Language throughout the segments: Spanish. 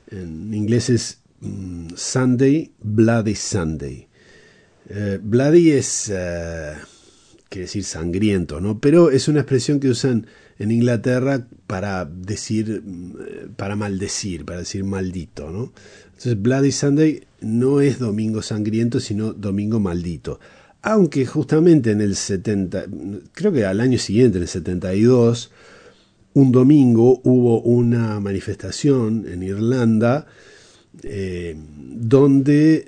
En inglés es Sunday, Bloody Sunday. Bloody es, quiere decir sangriento, ¿no? Pero es una expresión que usan en Inglaterra para decir, para maldecir, para decir maldito, ¿no? Entonces Bloody Sunday no es domingo sangriento, sino domingo maldito. Aunque justamente en el 70, creo que al año siguiente, en el 72, un domingo hubo una manifestación en Irlanda donde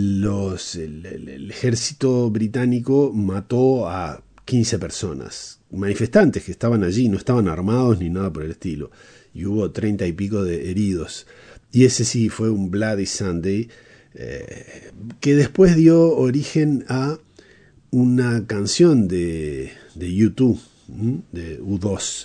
el ejército británico mató a 15 personas, manifestantes que estaban allí, no estaban armados ni nada por el estilo, y hubo 30 y pico de heridos. Y ese sí fue un Bloody Sunday, que después dio origen a una canción de U2, de U2.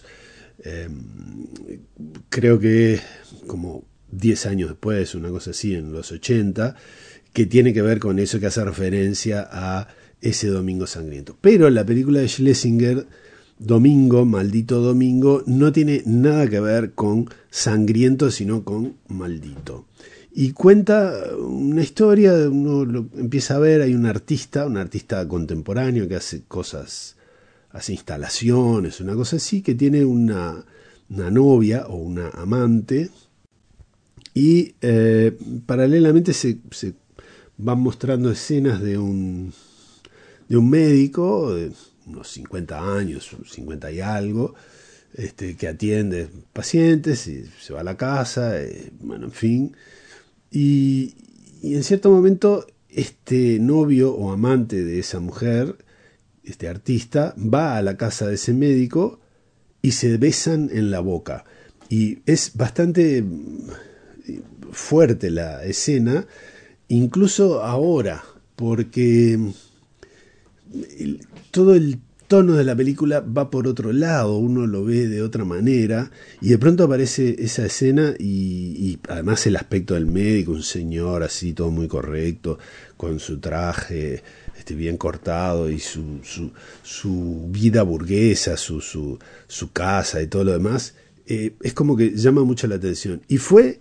Creo que como 10 años después, una cosa así, en los 80, que tiene que ver con eso, que hace referencia a ese domingo sangriento. Pero la película de Schlesinger, Domingo, Maldito Domingo, no tiene nada que ver con sangriento, sino con maldito. Y cuenta una historia, uno lo empieza a ver, hay un artista contemporáneo que hace cosas, hace instalaciones, una cosa así, que tiene una novia o una amante, y paralelamente se van mostrando escenas de un médico de unos 50 años, 50 y algo, que atiende pacientes y se va a la casa, bueno, en fin. Y en cierto momento este novio o amante de esa mujer, este artista, va a la casa de ese médico y se besan en la boca. Y es bastante fuerte la escena, incluso ahora, porque todo el tono de la película va por otro lado, uno lo ve de otra manera, y de pronto aparece esa escena y además el aspecto del médico, un señor así todo muy correcto, con su traje bien cortado y su vida burguesa, su casa y todo lo demás, es como que llama mucho la atención. Y fue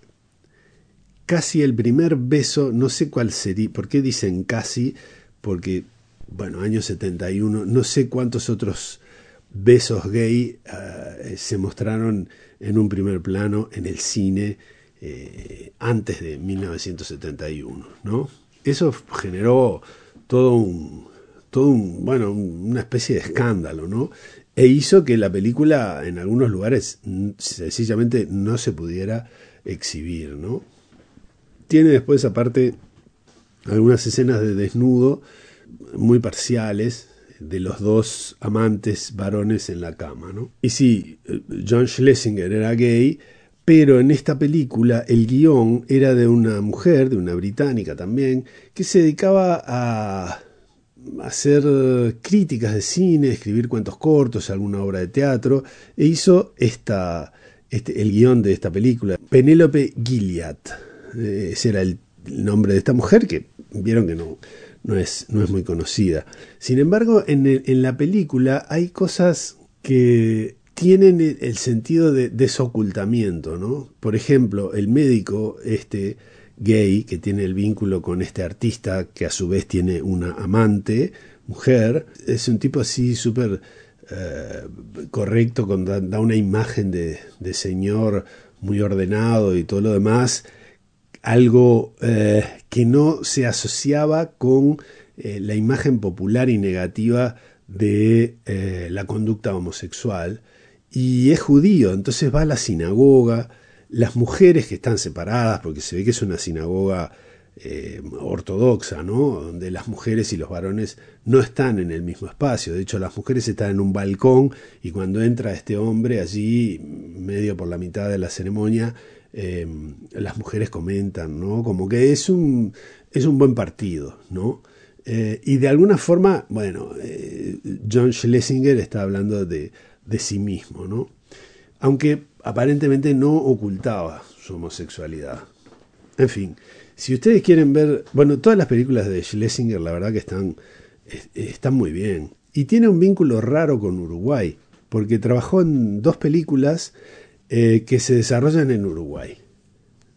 casi el primer beso, no sé cuál sería, ¿por qué dicen casi? Porque, bueno, año 71, no sé cuántos otros besos gay se mostraron en un primer plano en el cine antes de 1971, ¿no? Eso generó todo un bueno, una especie de escándalo, ¿no? E hizo que la película en algunos lugares sencillamente no se pudiera exhibir, ¿no? Tiene después, aparte, algunas escenas de desnudo muy parciales de los dos amantes varones en la cama, ¿no? Y sí, John Schlesinger era gay, pero en esta película el guión era de una mujer, de una británica también, que se dedicaba a hacer críticas de cine, escribir cuentos cortos, alguna obra de teatro, e hizo el guión de esta película. Penélope Gilliatt, ese era el nombre de esta mujer, que vieron que no es muy conocida. Sin embargo, en la película hay cosas que tienen el sentido de desocultamiento, ¿no? Por ejemplo, el médico gay que tiene el vínculo con este artista que a su vez tiene una amante mujer, es un tipo así súper correcto, da una imagen de señor muy ordenado y todo lo demás, algo que no se asociaba con la imagen popular y negativa de la conducta homosexual, y es judío, entonces va a la sinagoga. Las mujeres que están separadas, porque se ve que es una sinagoga ortodoxa, ¿no? Donde las mujeres y los varones no están en el mismo espacio. De hecho, las mujeres están en un balcón y cuando entra este hombre allí, medio por la mitad de la ceremonia, las mujeres comentan, ¿no? Como que es un buen partido, ¿no? Y de alguna forma, bueno, John Schlesinger está hablando de sí mismo, ¿no? Aunque aparentemente no ocultaba su homosexualidad. En fin, si ustedes quieren ver, bueno, todas las películas de Schlesinger la verdad que están muy bien. Y tiene un vínculo raro con Uruguay, porque trabajó en dos películas que se desarrollan en Uruguay.